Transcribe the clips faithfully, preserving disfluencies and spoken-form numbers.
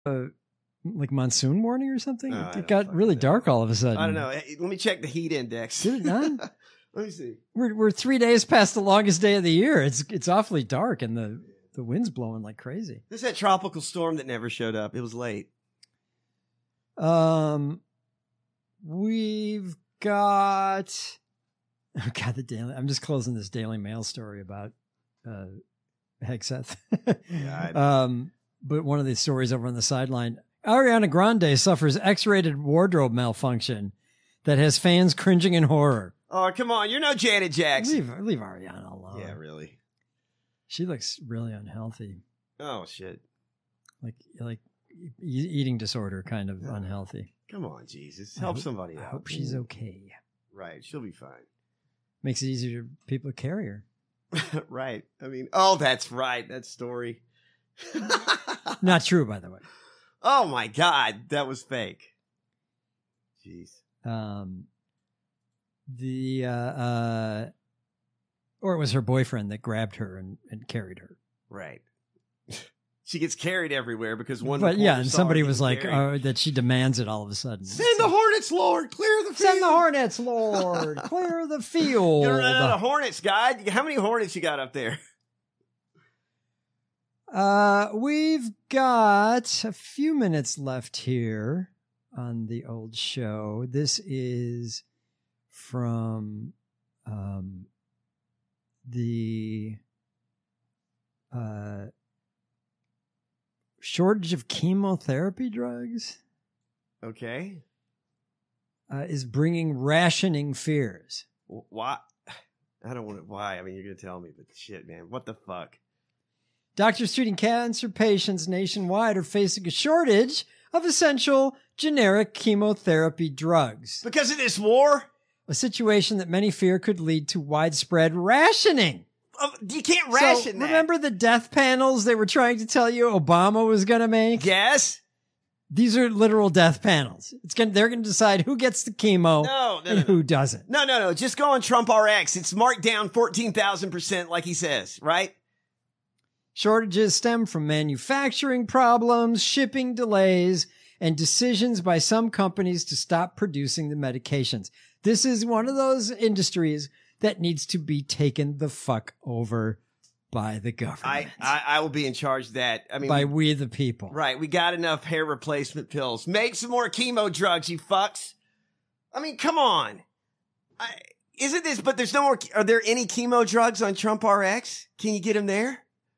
uh, like monsoon warning or something? Oh, it it got really know. dark all of a sudden. I don't know. Hey, let me check the heat index. Did it not? Let me see. We're we're three days past the longest day of the year. It's it's awfully dark and the, the wind's blowing like crazy. This is that tropical storm that never showed up. It was late. Um, we've got. Oh God, the Daily. I'm just closing this Daily Mail story about uh, Hegseth. yeah, um, but one of the stories over on the sideline: Ariana Grande suffers X-rated wardrobe malfunction that has fans cringing in horror. Oh, come on. You're no Janet Jackson. Leave, leave Ariana alone. Yeah, really. She looks really unhealthy. Oh, shit. Like, like e- eating disorder, kind of oh, unhealthy. Come on, Jesus. Help hope, somebody out. I hope she's okay. Right. She'll be fine. Makes it easier for people to carry her. Right. I mean, oh, that's right. That story. Not true, by the way. Oh, my God. That was fake. Jeez. Um... The, uh, uh, or it was her boyfriend that grabbed her and, and carried her. Right. She gets carried everywhere because one. But yeah, and somebody was like, uh, that she demands it all of a sudden. Send the Hornets, Lord. Clear the field. Send the Hornets, Lord. Clear the field. You're running out of Hornets, guy. How many Hornets you got up there? Uh, we've got a few minutes left here on the old show. This is from um, the uh, shortage of chemotherapy drugs. Okay. Uh, is bringing rationing fears. Why? I don't want to. Why? I mean, you're going to tell me, but shit, man. What the fuck? Doctors treating cancer patients nationwide are facing a shortage of essential generic chemotherapy drugs. Because of this war? A situation that many fear could lead to widespread rationing. Uh, you can't ration so, that. Remember the death panels they were trying to tell you Obama was going to make? Yes. These are literal death panels. It's going they're going to decide who gets the chemo no, no, and no, no. who doesn't. No, no, no. Just go on Trump R X. It's marked down fourteen thousand percent like he says, right? Shortages stem from manufacturing problems, shipping delays, and decisions by some companies to stop producing the medications. This is one of those industries that needs to be taken the fuck over by the government. I, I, I will be in charge of that. I mean, by we, we the people. Right. We got enough hair replacement pills. Make some more chemo drugs, you fucks. I mean, come on. I, isn't this, but there's no more, are there any chemo drugs on Trump R X? Can you get them there?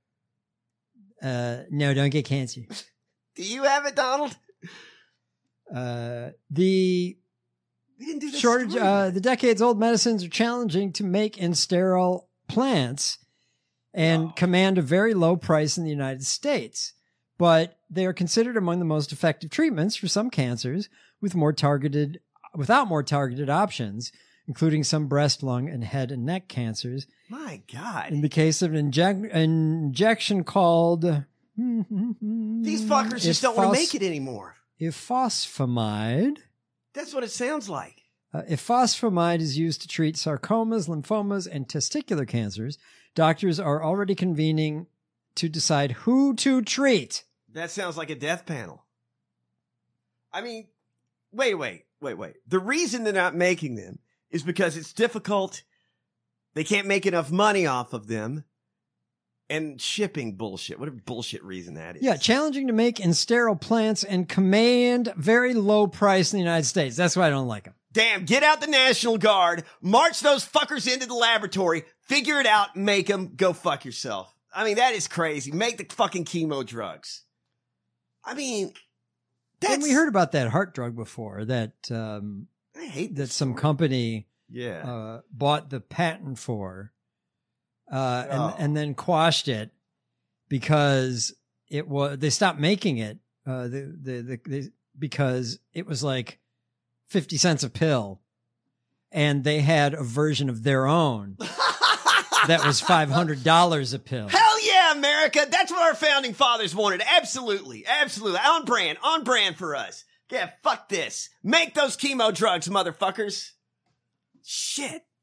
Uh, no, don't get cancer. Do you have it, Donald? Uh, the we didn't do this shortage, uh, the decades old medicines are challenging to make in sterile plants and oh. command a very low price in the United States, but they are considered among the most effective treatments for some cancers with more targeted, without more targeted options, including some breast, lung, and head and neck cancers. My God. In the case of an inject, injection called... These fuckers just don't want to make it anymore. Ifosfamide. That's what it sounds like. Uh, ifosfamide is used to treat sarcomas, lymphomas, and testicular cancers. Doctors are already convening to decide who to treat. That sounds like a death panel. I mean, wait, wait, wait, wait. The reason they're not making them is because it's difficult. They can't make enough money off of them. And shipping bullshit. What a bullshit reason that is. Yeah, challenging to make in sterile plants and command very low price in the United States. That's why I don't like them. Damn, get out the National Guard, march those fuckers into the laboratory, figure it out, make them, go fuck yourself. I mean, that is crazy. Make the fucking chemo drugs. I mean, that's... And we heard about that heart drug before, that um, I hate that some company yeah. uh, bought the patent for. Uh, and, oh. and then quashed it because it was, they stopped making it, uh, the, the, the, the, because it was like fifty cents a pill and they had a version of their own that was five hundred dollars a pill. Hell yeah, America. That's what our founding fathers wanted. Absolutely. Absolutely. On brand, on brand for us. Yeah, fuck this. Make those chemo drugs, motherfuckers. Shit.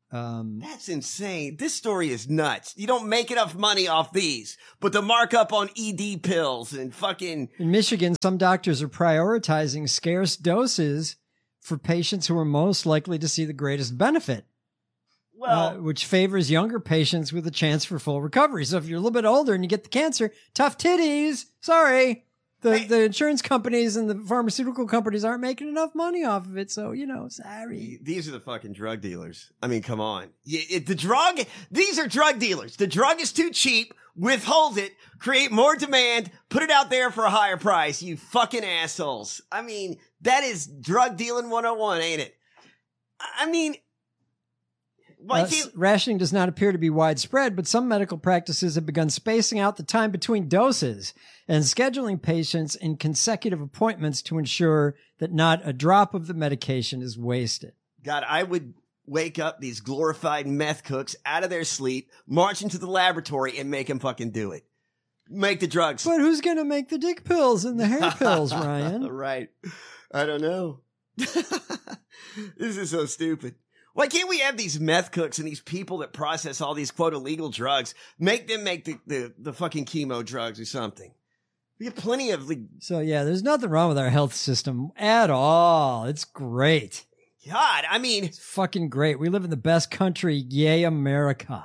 Um, That's insane. This story is nuts. You don't make enough money off these, but the markup on E D pills and fucking... In Michigan, some doctors are prioritizing scarce doses for patients who are most likely to see the greatest benefit, Well, uh, which favors younger patients with a chance for full recovery. So if you're a little bit older and you get the cancer, tough titties. Sorry. The Hey. the insurance companies and the pharmaceutical companies aren't making enough money off of it. So, you know, sorry. these are the fucking drug dealers. I mean, come on. Y- it- the drug, these are drug dealers. The drug is too cheap. Withhold it, create more demand, put it out there for a higher price. You fucking assholes. I mean, that is drug dealing one oh one, ain't it? I I mean, why Uh, can't... rationing does not appear to be widespread, but some medical practices have begun spacing out the time between doses and scheduling patients in consecutive appointments to ensure that not a drop of the medication is wasted. God, I would wake up these glorified meth cooks out of their sleep, march into the laboratory, and make them fucking do it. Make the drugs. But who's going to make the dick pills and the hair pills, Ryan? Right. I don't know. This is so stupid. Why can't we have these meth cooks and these people that process all these quote illegal drugs, make them make the, the, the fucking chemo drugs or something? We have plenty of like, So, yeah, there's nothing wrong with our health system at all. It's great. God, I mean, It's fucking great. We live in the best country. Yay, America.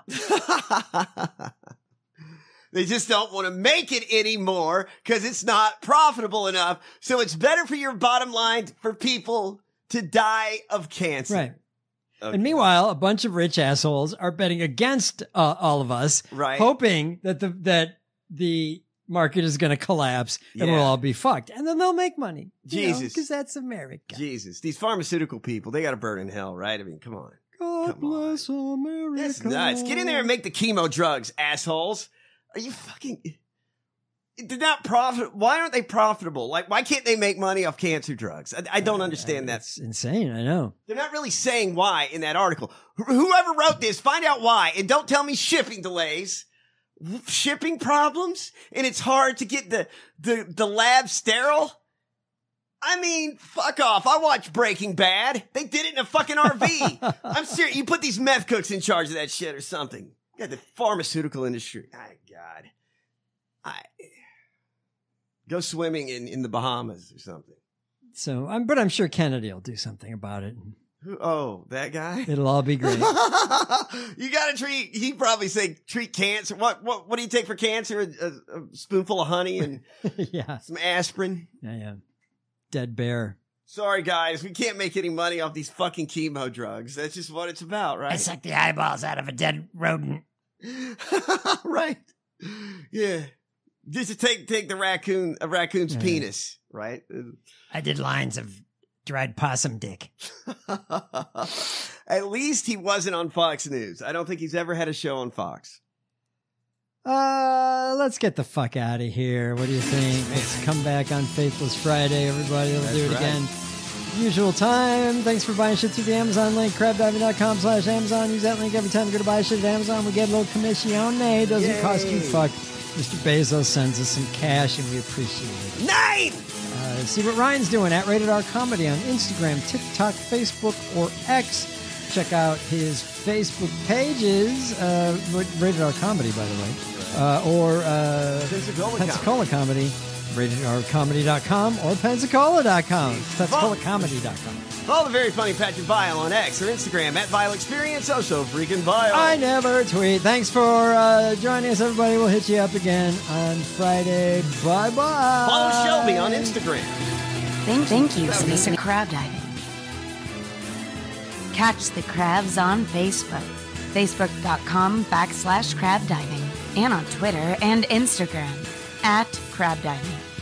they just don't want to make it anymore because it's not profitable enough. So it's better for your bottom line for people to die of cancer. Right. Okay. And meanwhile, a bunch of rich assholes are betting against uh, all of us, Right. hoping that the that the market is going to collapse and Yeah. we'll all be fucked, and then they'll make money. Jesus. because that's America. Jesus, these pharmaceutical people, they got to burn in hell, right? I mean, come on. God Come on. bless America. That's nuts. Get in there and make the chemo drugs, assholes. Are you fucking... They're not profit. Why aren't they profitable? Like, why can't they make money off cancer drugs? I, I don't understand that. That's insane. I know. They're not really saying why in that article. Wh- Whoever wrote this, find out why. And don't tell me shipping delays. Shipping problems? And it's hard to get the, the, the lab sterile? I mean, fuck off. I watched Breaking Bad. They did it in a fucking R V. I'm serious. You put these meth cooks in charge of that shit or something. You got the pharmaceutical industry. My God. I go swimming in, in the Bahamas or something. So, I'm, but I'm sure Kennedy will do something about it. Who, oh, that guy? It'll all be great. You got to treat, he probably say treat cancer. What, what, what do you take for cancer? A, a, a spoonful of honey and yeah. some aspirin. Yeah, yeah. Dead bear. Sorry, guys. We can't make any money off these fucking chemo drugs. That's just what it's about, right? suck the eyeballs out of a dead rodent. Right. Yeah. Just to take, take the raccoon, a raccoon's Yeah. penis, right? I did lines of dried possum dick. At least he wasn't on Fox News. I don't think he's ever had a show on Fox. Uh, let's get the fuck out of here. What do you think? Let's come back on Faithless Friday, everybody. We'll That's do it right. again. Usual time. Thanks for buying shit through the Amazon link, crabdiving.com slash Amazon. Use that link every time you go to buy shit at Amazon. We get a little commissione. Doesn't Yay. cost you fuck. Mister Bezos sends us some cash, and we appreciate it. Nine! Uh, see what Ryan's doing at Rated R Comedy on Instagram, TikTok, Facebook, or X. Check out his Facebook pages, uh, Rated R Comedy, by the way, uh, or uh, Pensacola Pensacola Comedy, rated r comedy dot com or pensacola dot com, pensacola comedy dot com. Follow the very funny Patrick Vile on X or Instagram at Vile Experience. Oh, so freaking Vile. I never tweet. Thanks for uh, joining us, everybody. We'll hit you up again on Friday. Bye-bye. Follow Shelby on Instagram. Thank, thank you, Mister Crab Diving. Catch the crabs on Facebook, facebook.com backslash crab diving, and on Twitter and Instagram at crab diving.